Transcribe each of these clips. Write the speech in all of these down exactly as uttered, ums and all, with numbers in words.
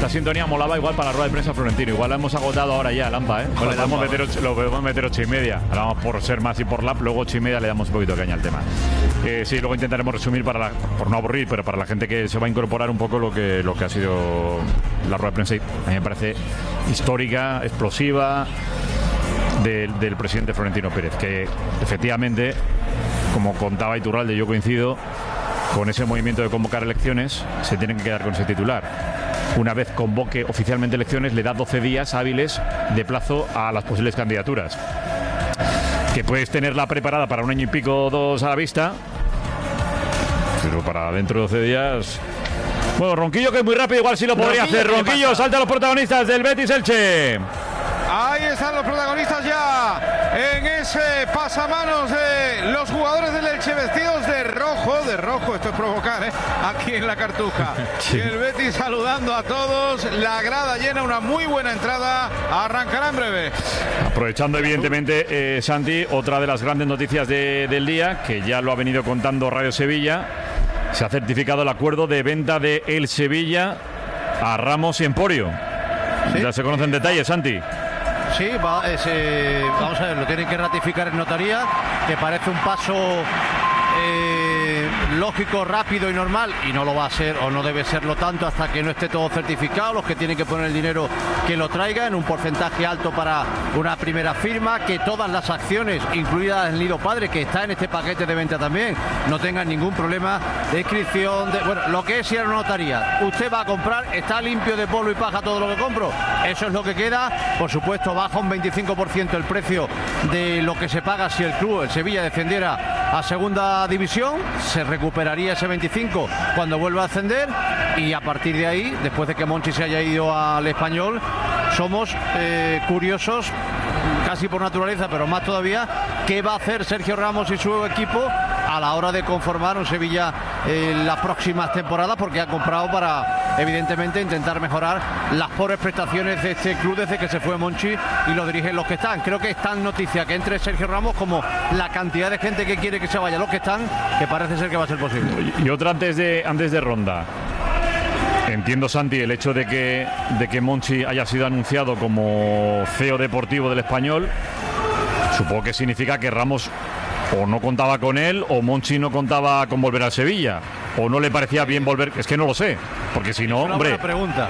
esta sintonía molaba igual para la rueda de prensa Florentino. Igual la hemos agotado ahora ya, Lampa, ¿eh? Pues lo, podemos meter ocho, lo podemos meter ocho y media. Ahora vamos por ser más y por lap, luego ocho y media le damos un poquito de caña al tema. Eh, sí, luego intentaremos resumir para la, por no aburrir, pero para la gente que se va a incorporar un poco lo que, lo que ha sido la rueda de prensa. A mí me parece histórica, explosiva, del, del presidente Florentino Pérez, que efectivamente, como contaba Iturralde, yo coincido, con ese movimiento de convocar elecciones, se tienen que quedar con ese titular. Una vez convoque oficialmente elecciones, le da doce días hábiles de plazo a las posibles candidaturas. Que puedes tenerla preparada para un año y pico o dos a la vista, pero para dentro de doce días... Bueno, Ronquillo, que es muy rápido, igual sí lo podría Ronquillo, hacer. Ronquillo, salta a los protagonistas del Betis Elche. Ahí están los protagonistas ya en ese pasamanos de los jugadores del Elche vestidos de rojo, de rojo, esto es provocar, ¿eh? Aquí en la Cartuja. Sí. Y el Betis saludando a todos, la grada llena, una muy buena entrada, arrancará en breve. Aprovechando evidentemente, eh, Santi, otra de las grandes noticias de, del día, que ya lo ha venido contando Radio Sevilla, se ha certificado el acuerdo de venta de El Sevilla a Ramos y Emporio. ¿Sí? Ya se conocen detalles, Santi. Sí, va, es, eh, vamos a ver, lo tienen que ratificar en notaría, que parece un paso eh, lógico, rápido y normal, y no lo va a ser o no debe serlo tanto hasta que no esté todo certificado. Los que tienen que poner el dinero que lo traigan, un porcentaje alto para una primera firma, que todas las acciones, incluidas el Nido Padre, que está en este paquete de venta también, no tengan ningún problema de inscripción, de, bueno, lo que es ir a una notaría. Usted va a comprar, está limpio de polvo y paja todo lo que compro, eso es lo que queda. Por supuesto, baja un veinticinco por ciento el precio de lo que se paga si el club, el Sevilla, descendiera a segunda división. Se recuperaría ese veinticinco cuando vuelva a ascender, y a partir de ahí, después de que Monchi se haya ido al Español, somos eh, curiosos, casi por naturaleza, pero más todavía, qué va a hacer Sergio Ramos y su equipo a la hora de conformar un Sevilla en las próximas temporadas, porque ha comprado para, evidentemente, intentar mejorar las pobres prestaciones de este club desde que se fue Monchi y lo dirigen los que están. Creo que es tan noticia que entre Sergio Ramos como la cantidad de gente que quiere que se vaya los que están, que parece ser que va a ser posible. Y otra antes de, antes de Ronda. Entiendo, Santi, el hecho de que, de que Monchi haya sido anunciado como C E O deportivo del Español, supongo que significa que Ramos o no contaba con él, o Monchi no contaba con volver al Sevilla, o no le parecía bien volver. Es que no lo sé, porque si no, es una hombre... buena pregunta.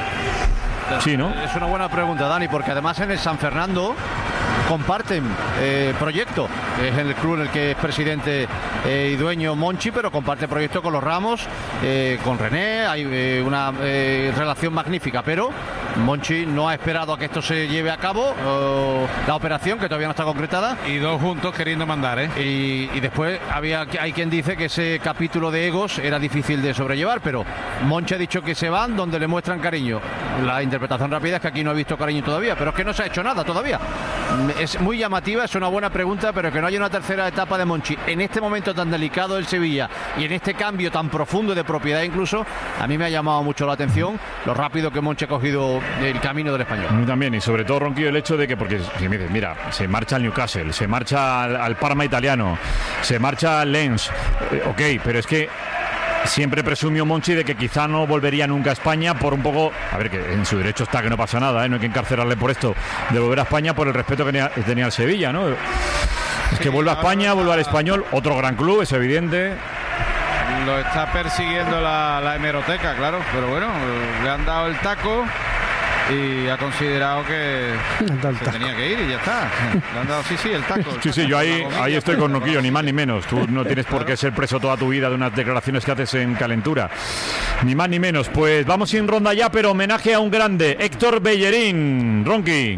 Sí, ¿no? Es una buena pregunta, Dani, porque además en el San Fernando comparten eh, proyecto. Es el club en el que es presidente eh, y dueño Monchi, pero comparte proyecto con los Ramos, eh, con René. Hay eh, una eh, relación magnífica, pero Monchi no ha esperado a que esto se lleve a cabo, eh, la operación, que todavía no está concretada. Y dos juntos queriendo mandar, ¿eh? Y, y después había hay quien dice que ese capítulo de egos era difícil de sobrellevar, pero Monchi ha dicho que se van donde le muestran cariño. La interpretación rápida es que aquí no ha visto cariño todavía, pero es que no se ha hecho nada todavía. Es muy llamativa, es una buena pregunta, pero que no haya una tercera etapa de Monchi en este momento tan delicado del Sevilla y en este cambio tan profundo de propiedad, incluso, a mí me ha llamado mucho la atención lo rápido que Monchi ha cogido el camino del Español. A mí también, y sobre todo, Ronquillo, el hecho de que, porque si me dices, mira, se marcha al Newcastle, se marcha al, al Parma italiano, se marcha al Lens, eh, ok, pero es que siempre presumió Monchi de que quizá no volvería nunca a España por un poco, a ver, que en su derecho está, que no pasa nada, ¿eh? No hay que encarcelarle por esto, de volver a España por el respeto que tenía, que tenía el Sevilla, ¿no? Es sí, que vuelve a España, vuelve al Español, otro gran club, es evidente. Lo está persiguiendo la, la hemeroteca, claro, pero bueno, le han dado el taco y ha considerado que se tenía que ir y ya está. Le han dado, sí, sí, el taco. El sí, taco, sí, yo ahí, ahí estoy con Ronquillo, ni más ni menos. Tú no tienes por claro. qué ser preso toda tu vida de unas declaraciones que haces en calentura. Ni más ni menos. Pues vamos sin ronda ya, pero homenaje a un grande, Héctor Bellerín. Ronqui.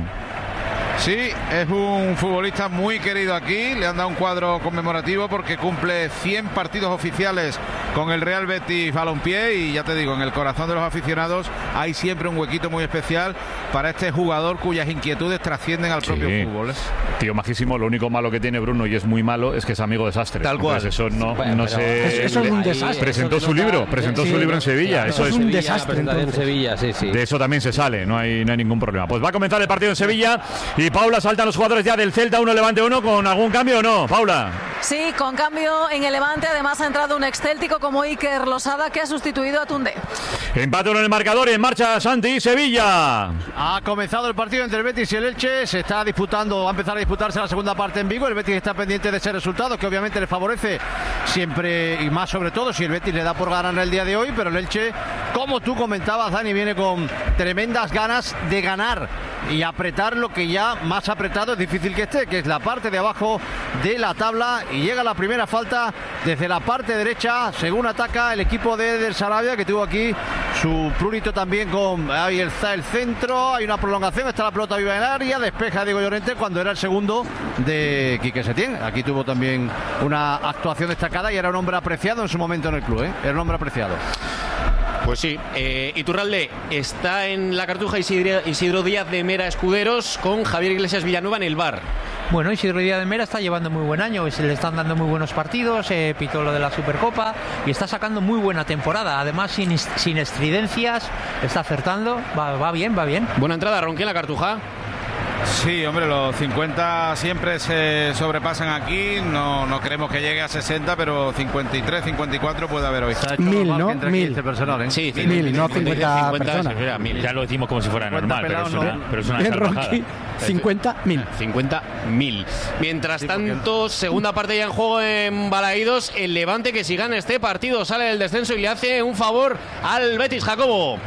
Sí, es un futbolista muy querido aquí. Le han dado un cuadro conmemorativo porque cumple cien partidos oficiales con el Real Betis Balompié, y ya te digo, en el corazón de los aficionados hay siempre un huequito muy especial para este jugador cuyas inquietudes trascienden al Sí. propio fútbol, ¿eh? Tío majísimo, lo único malo que tiene Bruno, y es muy malo, es que es amigo de Sastre. Tal cual. Entonces eso no, Bueno, no pero se... eso- eso es un desastre. Presentó Eso su se nota- libro, presentó sí, su libro en Sevilla. claro, Eso es un un desastre, desastre. en Sevilla, sí, sí. De eso también se sale, no hay, no hay ningún problema. Pues va a comenzar el partido en Sevilla y Paula, saltan los jugadores ya del Celta, uno Levante uno, ¿con algún cambio o no, Paula? Sí, con cambio en el Levante. Además ha entrado un excéltico como Iker Losada, que ha sustituido a Toundé. Empate en el marcador y en marcha Santi Sevilla. Ha comenzado el partido entre el Betis y el Elche. Se está disputando, va a empezar a disputarse la segunda parte en Vigo. El Betis está pendiente de ese resultado que obviamente le favorece siempre y más sobre todo si el Betis le da por ganar el día de hoy, pero el Elche, como tú comentabas, Dani, viene con tremendas ganas de ganar y apretar lo que ya más apretado es difícil que esté, que es la parte de abajo de la tabla, y llega la primera falta desde la parte derecha según ataca el equipo de Eder Sarabia, que tuvo aquí su prurito también con, ahí está el centro, hay una prolongación, está la pelota viva en el área, despeja Diego Llorente cuando era el segundo de Quique Setién. Aquí tuvo también una actuación destacada y era un hombre apreciado en su momento en el club, ¿eh? Era un hombre apreciado. Pues sí, eh, Iturralde está en la Cartuja Isidro, Isidro Díaz de Mera Escuderos con Javier Iglesias Villanueva en el bar. Bueno, Isidro Díaz de Mera está llevando muy buen año, se le están dando muy buenos partidos, eh, pitó lo de la Supercopa y está sacando muy buena temporada, además sin, sin estridencias, está acertando, va, va bien, va bien. Buena entrada, Ronqui, en la Cartuja. Sí, hombre, los cincuenta siempre se sobrepasan aquí. No, no queremos que llegue a sesenta, pero cincuenta y tres, cincuenta y cuatro puede haber hoy. Mil, ¿no? Mil. Este personal, ¿eh? Sí, mil, mil, no cincuenta personas. Mira, mil. Ya lo decimos como si fuera normal, pero es una, pero es una Bien, salvajada. Ronqui, cincuenta mil. cincuenta mil. Mientras tanto, segunda parte ya en juego en Balaídos. El Levante, que si gana este partido sale del descenso y le hace un favor al Betis, Jacobo.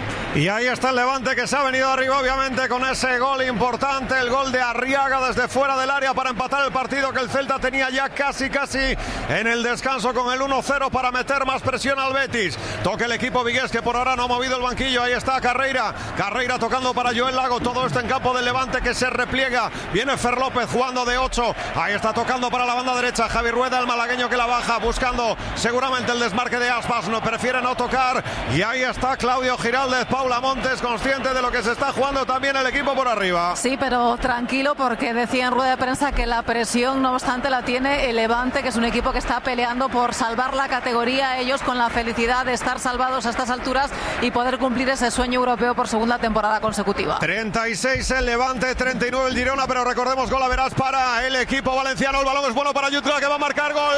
Y ahí está el Levante, que se ha venido arriba obviamente con ese gol importante, el gol de Arriaga desde fuera del área para empatar el partido que el Celta tenía ya casi casi en el descanso con el uno cero para meter más presión al Betis. Toca el equipo vigués, que por ahora no ha movido el banquillo. Ahí está Carreira, Carreira tocando para Joel Lago. Todo esto en campo del Levante, que se repliega. Viene Fer López jugando de ocho. Ahí está tocando para la banda derecha Javi Rueda, el malagueño, que la baja buscando seguramente el desmarque de Aspas. No prefiere no tocar. Y ahí está Claudio Giraldez. Paula Montes, consciente de lo que se está jugando también el equipo por arriba. Sí, pero tranquilo, porque decía en rueda de prensa que la presión, no obstante, la tiene el Levante, que es un equipo que está peleando por salvar la categoría. Ellos con la felicidad de estar salvados a estas alturas y poder cumplir ese sueño europeo por segunda temporada consecutiva. treinta y seis el Levante, treinta y nueve el Girona, pero recordemos, gol a verás para el equipo valenciano. El balón es bueno para Jutgla, que va a marcar gol.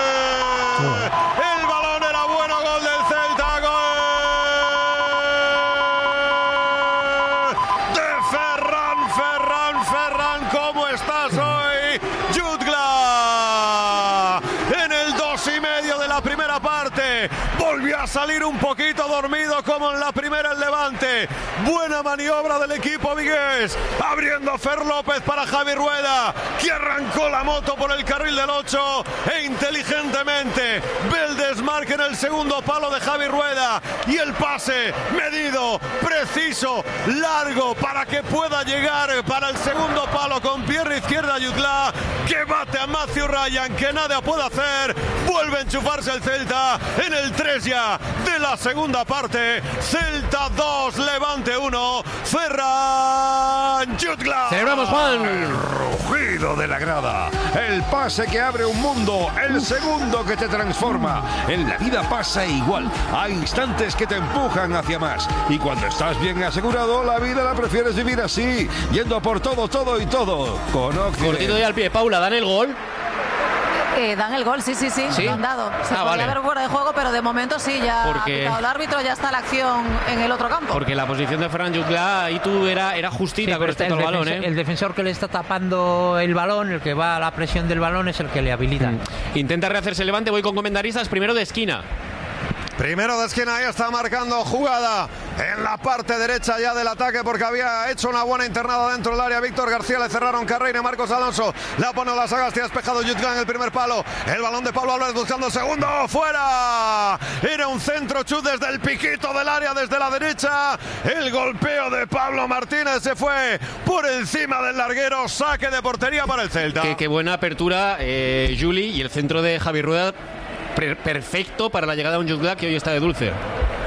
El balón era bueno, gol del Celta, gol. ¿Cómo estás hoy, Jutgla? En el dos y medio de la primera parte volvió a salir un poquito dormido como en la primera el Levante. Buena maniobra del equipo vigués, abriendo Fer López para Javi Rueda, que arrancó la moto por el carril del ocho e inteligentemente ve el desmarque en el segundo palo de Javi Rueda y el pase medido, preciso, largo, para que pueda llegar para el segundo palo con pierna izquierda Jutgla, que bate a Matthew Ryan, que nada puede hacer. Vuelve a enchufarse el Celta en el tres ya de la segunda parte. Celta dos, Levante uno. Ferran Jutgla. Celebramos, Juan. El rugido de la grada, el pase que abre un mundo, el segundo que te transforma. En la vida pasa igual, hay instantes que te empujan hacia más, y cuando estás bien asegurado, la vida la prefieres vivir así, yendo por todo, todo y todo. Con Occident. Cortito y al pie. Paula, ¿dan el gol? Eh, dan el gol, sí, sí, sí, ¿Sí? lo han dado. Se Ah, podría vale. haber fuera de juego, pero de momento sí, ya Porque- ha pitado el árbitro, ya está la acción en el otro campo. Porque la posición de Ferran Jutgla ahí tú era, era justita Sí, con pero está respecto el, al balón, defensor, ¿eh? el defensor que le está tapando el balón, el que va a la presión del balón, es el que le habilita. Intenta rehacerse el Levante, voy con comentaristas, primero de esquina. Primero de esquina, ahí está marcando jugada en la parte derecha ya del ataque, porque había hecho una buena internada dentro del área Víctor García, le cerraron Carreira y Marcos Alonso, la pone a la Sagasti, ha despejado Jutgla en el primer palo, el balón de Pablo Álvarez buscando el segundo, fuera, era un centro chut desde el piquito del área, desde la derecha, el golpeo de Pablo Martínez se fue por encima del larguero, saque de portería para el Celta. Qué, qué buena apertura, eh, Juli, y el centro de Javi Rueda, perfecto para la llegada de un Jutgla que hoy está de dulce.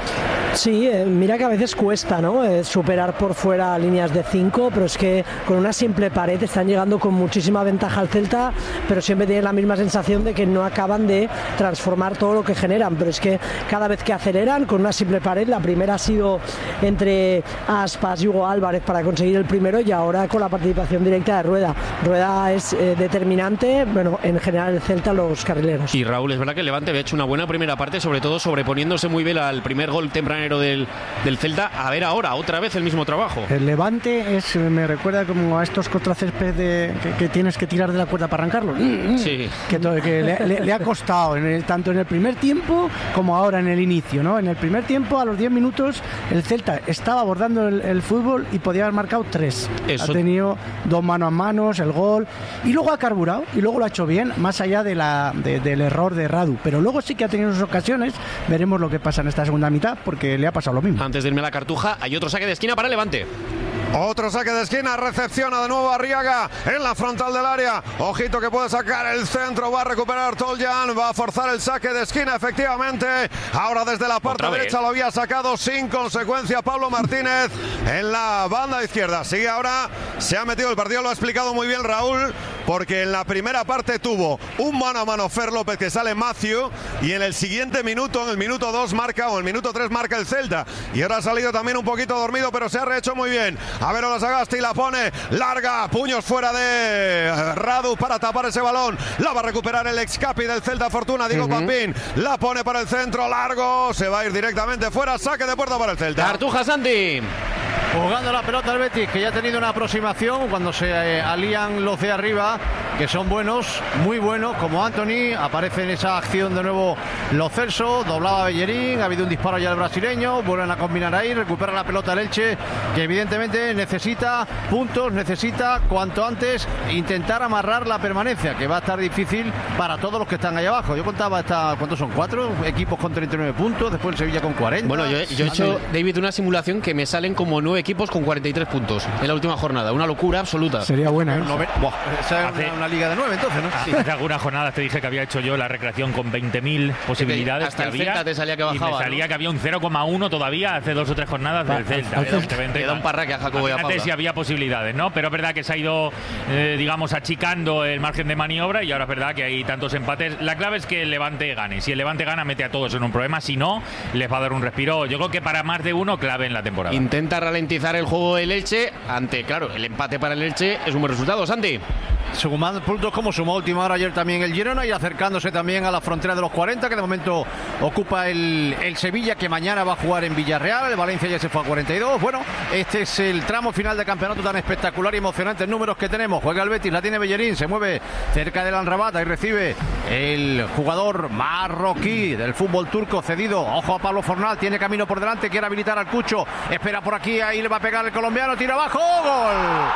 Sí, eh, mira que a veces cuesta, ¿no? Eh, superar por fuera líneas de cinco, pero es que con una simple pared están llegando con muchísima ventaja al Celta, pero siempre tienen la misma sensación de que no acaban de transformar todo lo que generan. Pero es que cada vez que aceleran con una simple pared, la primera ha sido entre Aspas y Hugo Álvarez para conseguir el primero, y ahora con la participación directa de Rueda. Rueda es eh, determinante, bueno, en general el Celta, los carrileros. Y Raúl, es verdad que el Levante había hecho una buena primera parte, sobre todo sobreponiéndose muy bien al primer gol tempranero del, del Celta. A ver ahora, otra vez el mismo trabajo. El Levante es, me recuerda como a estos contracésped de, que, que tienes que tirar de la cuerda para arrancarlo. Sí. Que, todo, que le, le, le ha costado, en el, tanto en el primer tiempo como ahora en el inicio, ¿no? En el primer tiempo, a los diez minutos, el Celta estaba abordando el, el fútbol y podía haber marcado tres. Eso. Ha tenido dos manos a manos, el gol, y luego ha carburado, y luego lo ha hecho bien, más allá de la, de, del error de Radu. Pero luego sí que ha tenido sus ocasiones. Veremos lo que pasa en esta segunda mitad, porque le ha pasado lo mismo. Antes de irme a la Cartuja, hay otro saque de esquina para el Levante. Otro saque de esquina, recepciona de nuevo Arriaga en la frontal del área. Ojito que puede sacar el centro, va a recuperar Toljan, va a forzar el saque de esquina, efectivamente. Ahora desde la parte derecha lo había sacado sin consecuencia Pablo Martínez en la banda izquierda. Sigue ahora, se ha metido el partido, lo ha explicado muy bien Raúl, porque en la primera parte tuvo un mano a mano Fer López que sale Matthew, y en el siguiente minuto, en el minuto dos marca, o el minuto tres marca el Celta. Y ahora ha salido también un poquito dormido, pero se ha rehecho muy bien. A ver, Sagasti la pone larga, puños fuera de Radu para tapar ese balón. La va a recuperar el ex capi del Celta Fortuna, Diego uh-huh. Pampín. La pone para el centro, largo, se va a ir directamente fuera, saque de puerta para el Celta. Cartuja, Santi. Jugando la pelota el Betis, que ya ha tenido una aproximación cuando se eh, alían los de arriba, que son buenos, muy buenos, como Anthony. Aparece en esa acción de nuevo Lo Celso, doblaba Bellerín, ha habido un disparo ya del brasileño, vuelven a combinar ahí, recupera la pelota el Elche, que evidentemente necesita puntos, necesita cuanto antes intentar amarrar la permanencia, que va a estar difícil para todos los que están ahí abajo. Yo contaba hasta, ¿cuántos son? Cuatro equipos con treinta y nueve puntos, después el Sevilla con cuarenta. Bueno, yo, yo he hecho, David, una simulación que me salen como nueve equipos con cuarenta y tres puntos en la última jornada. Una locura absoluta. Sería buena, ¿eh? Nove... Buah, esa es una, una liga de nueve, entonces, ¿no? Sí. Hace algunas jornadas te dije que había hecho yo la recreación con veinte mil posibilidades. Hasta que el había, Celta te salía que bajaba. Y me salía, ¿no?, que había un cero coma uno todavía hace dos o tres jornadas del Celta. Queda un parraque a Jacobo y a Paula. Si había posibilidades, ¿no? Pero es verdad que se ha ido, eh, digamos, achicando el margen de maniobra, y ahora es verdad que hay tantos empates. La clave es que el Levante gane. Si el Levante gana, mete a todos en un problema. Si no, les va a dar un respiro. Yo creo que para más de uno, clave en la temporada. Intenta ralentizar el juego el Elche. Ante, claro, el empate para el Elche es un buen resultado, Santi. Sumando puntos como sumó última hora ayer también el Girona, y acercándose también a la frontera de los cuarenta, que de momento ocupa el, el Sevilla, que mañana va a jugar en Villarreal. El Valencia ya se fue a cuarenta y dos. Bueno, este es el tramo final del campeonato tan espectacular y emocionante. Números que tenemos. Juega el Betis, la tiene Bellerín, se mueve cerca del Amrabat y recibe el jugador marroquí del fútbol turco cedido. Ojo a Pablo Fornal, tiene camino por delante, quiere habilitar al Cucho, espera por aquí, ahí le va a pegar el colombiano, tira abajo, gol.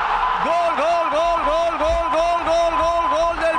Gol, gol, gol, gol, gol, gol, gol, gol, gol del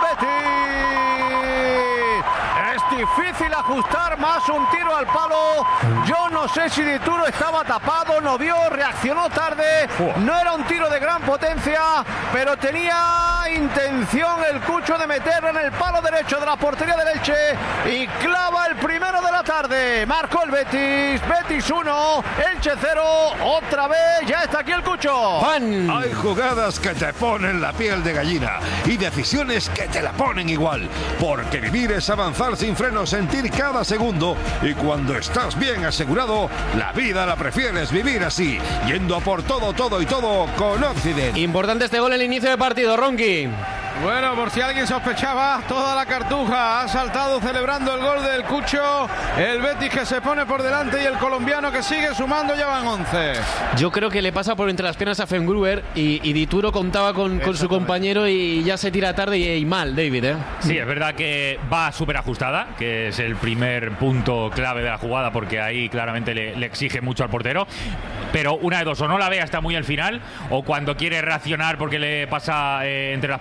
Betis. Es difícil ajustar, más un tiro al palo. Yo no sé si Dituro estaba tapado, no vio, reaccionó tarde. No era un tiro de gran potencia, pero tenía intención el Cucho de meterlo en el palo derecho de la portería del Elche, y clava el primero de la tarde. Marcó el Betis, Betis uno, Elche cero. Otra vez, ya está aquí el Cucho. Juan. Hay jugadas que te ponen la piel de gallina y decisiones que te la ponen igual, porque vivir es avanzar sin freno, sentir cada segundo, y cuando estás bien asegurado, la vida la prefieres vivir así, yendo a por todo, todo y todo con Occident. Importante este gol en el inicio de partido, Ronqui. Bueno, por si alguien sospechaba, toda la Cartuja ha saltado celebrando el gol del Cucho. El Betis que se pone por delante y el colombiano que sigue sumando, ya van once. Yo creo que le pasa por entre las piernas a Fengruber, y, y Dituro contaba con, con su compañero y ya se tira tarde y, y mal, David, ¿eh? Sí, es verdad que va súper ajustada, que es el primer punto clave de la jugada, porque ahí claramente le, le exige mucho al portero. Pero una de dos, o no la ve hasta muy al final, o cuando quiere reaccionar porque le pasa eh, entre las piernas, creo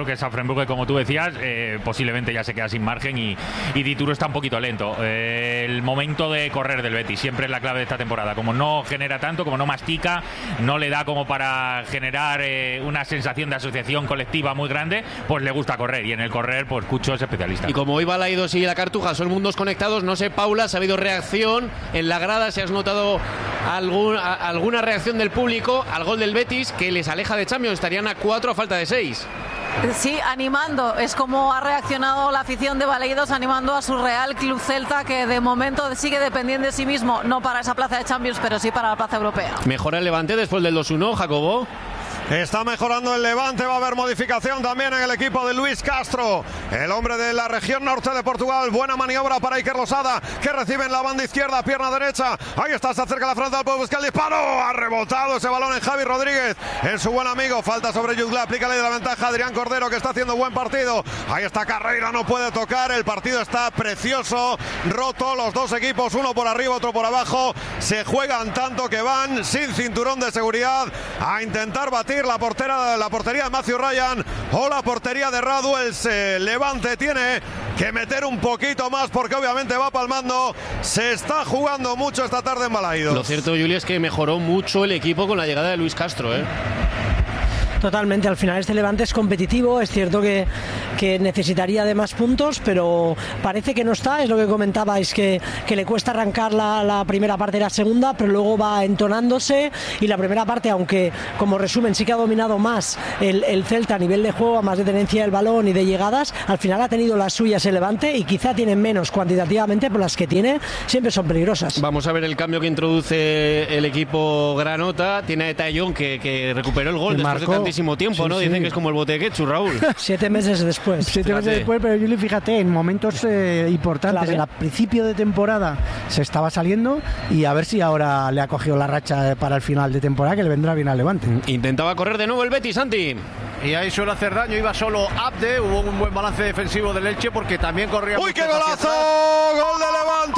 creo que Safrenburg, como tú decías, eh, posiblemente ya se queda sin margen y, y Dituro está un poquito lento. Eh, el momento de correr del Betis siempre es la clave de esta temporada. Como no genera tanto, como no mastica, no le da como para generar eh, una sensación de asociación colectiva muy grande, pues le gusta correr. Y en el correr, pues Cucho es especialista. Y como hoy Balaidos y la Cartuja son mundos conectados, no sé, Paula, si ha habido reacción en la grada, si has notado algún, a, alguna reacción del público al gol del Betis que les aleja de Champions. Estarían a cuatro a falta de seis. Sí, animando, es como ha reaccionado la afición de Balaidos, animando a su Real Club Celta, que de momento sigue dependiendo de sí mismo, no para esa plaza de Champions, pero sí para la plaza europea. ¿Mejora el Levante después del dos uno, Jacobo? Está mejorando el Levante, va a haber modificación también en el equipo de Luis Castro, el hombre de la región norte de Portugal. Buena maniobra para Iker Losada, que recibe en la banda izquierda, pierna derecha. Ahí está, se acerca la frontal, puede buscar el disparo. Ha rebotado ese balón en Javi Rodríguez, en su buen amigo. Falta sobre Jutgla, aplica ley de la ventaja Adrián Cordero, que está haciendo buen partido. Ahí está Carreira, no puede tocar. El partido está precioso, roto. Los dos equipos, uno por arriba, otro por abajo. Se juegan tanto que van sin cinturón de seguridad a intentar batir la portera, la portería de Matthew Ryan o la portería de Radu. El eh, Levante tiene que meter un poquito más porque obviamente va palmando. Se está jugando mucho esta tarde en Balaidos. Lo cierto, Juli, es que mejoró mucho el equipo con la llegada de Luis Castro, ¿eh? Totalmente, al final este Levante es competitivo, es cierto que, que necesitaría de más puntos, pero parece que no está, es lo que comentabais, que, que le cuesta arrancar la, la primera parte y la segunda, pero luego va entonándose, y la primera parte, aunque como resumen sí que ha dominado más el, el Celta a nivel de juego, a más de tenencia del balón y de llegadas, al final ha tenido las suyas el Levante y quizá tiene menos cuantitativamente, pero las que tiene siempre son peligrosas. Vamos a ver el cambio que introduce el equipo granota. Tiene a Tallón que, que recuperó el gol que después marcó. de tantísimo tiempo, Sí, ¿no? sí. Dicen que es como el bote de ketchup, Raúl. Siete meses después. Siete meses después, pero Juli, fíjate, en momentos eh, importantes, Clave. al principio de temporada se estaba saliendo, y a ver si ahora le ha cogido la racha para el final de temporada, que le vendrá bien al Levante. Intentaba correr de nuevo el Betis, Santi. Y ahí suele hacer daño, iba solo Abde, hubo un buen balance defensivo del Elche porque también corría. ¡Uy, mucho qué hacia golazo! atrás. ¡Gol de Levante!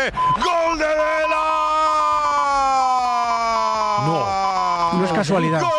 ¡Gol de Vela! No, no es casualidad. ¡Gol